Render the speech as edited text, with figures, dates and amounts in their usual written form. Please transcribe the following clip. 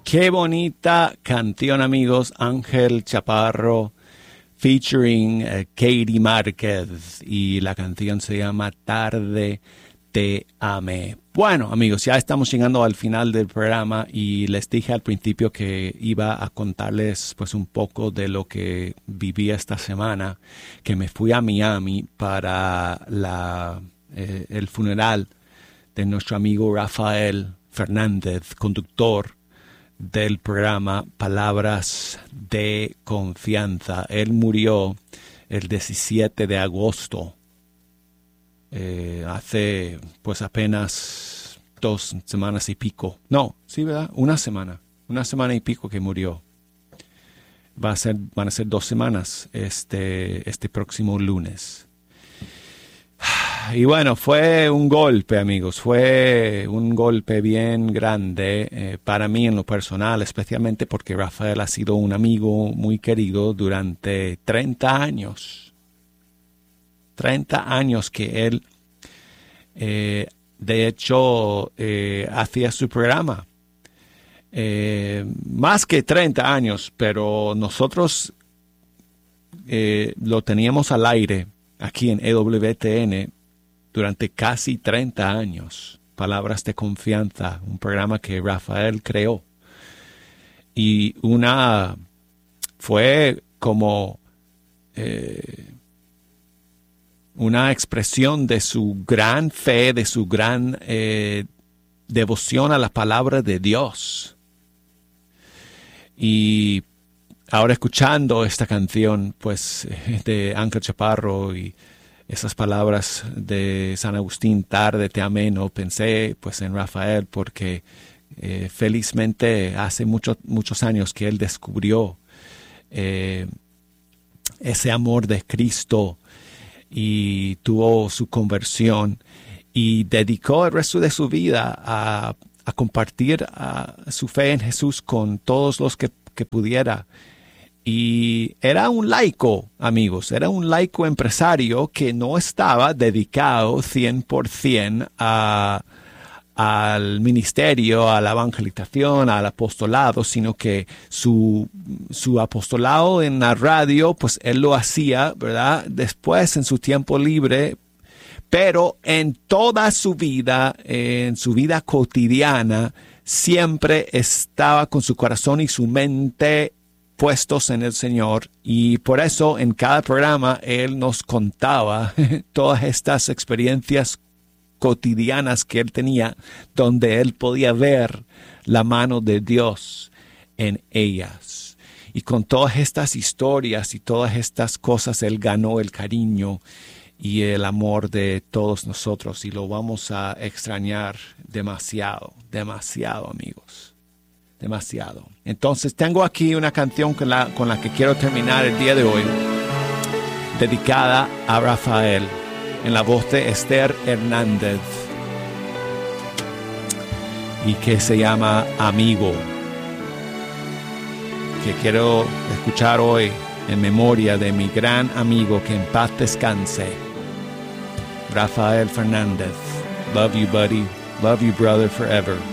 Qué bonita canción, amigos. Ángel Chaparro featuring Katie Márquez, y la canción se llama Tarde te amé. Bueno, amigos, ya estamos llegando al final del programa y les dije al principio que iba a contarles pues un poco de lo que viví esta semana, que me fui a Miami para el funeral de nuestro amigo Rafael Fernández, conductor del programa Palabras de Confianza. Él murió el 17 de agosto, hace pues apenas 2 semanas y pico. No, sí, ¿verdad? Una semana y pico que murió. Van a ser 2 semanas este próximo lunes. Y bueno, fue un golpe, amigos, fue un golpe bien grande para mí en lo personal, especialmente porque Rafael ha sido un amigo muy querido durante 30 años. 30 años que él, de hecho, hacía su programa. Más que 30 años, pero nosotros lo teníamos al aire aquí en EWTN durante casi 30 años. Palabras de Confianza, un programa que Rafael creó. Y fue como una expresión de su gran fe, de su gran devoción a la palabra de Dios. Y ahora escuchando esta canción, pues, de Ángel Chaparro y esas palabras de San Agustín, Tarde te amé, no pensé pues en Rafael, porque felizmente hace muchos años que él descubrió ese amor de Cristo y tuvo su conversión y dedicó el resto de su vida a compartir su fe en Jesús con todos los que pudiera. Y era un laico, amigos, era un laico empresario que no estaba dedicado 100% al ministerio, a la evangelización, al apostolado, sino que su apostolado en la radio, pues él lo hacía, ¿verdad? Después en su tiempo libre, pero en toda su vida, en su vida cotidiana, siempre estaba con su corazón y su mente puestos en el Señor, y por eso en cada programa él nos contaba todas estas experiencias cotidianas que él tenía, donde él podía ver la mano de Dios en ellas. Y con todas estas historias y todas estas cosas, él ganó el cariño y el amor de todos nosotros, y lo vamos a extrañar demasiado, demasiado, amigos. Demasiado. Entonces tengo aquí una canción con la que quiero terminar el día de hoy, dedicada a Rafael, en la voz de Esther Hernández, y que se llama Amigo, que quiero escuchar hoy en memoria de mi gran amigo, que en paz descanse, Rafael Fernández. Love you, buddy. Love you, brother, forever.